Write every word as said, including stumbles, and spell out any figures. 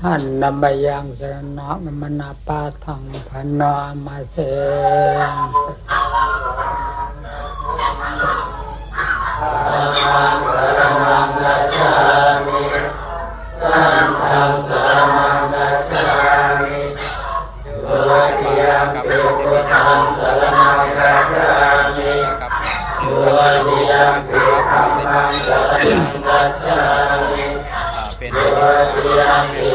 หันนามยังสรณะนมนาปาทังพนามาเสสังฆังสรณังกัจฉามิสังฆังสรณังกัจฉามิทุติยมปิพุทธังสรณังกัจฉามิทุติยมปิธัมมังสรณังกัจฉามิทุติยมปิ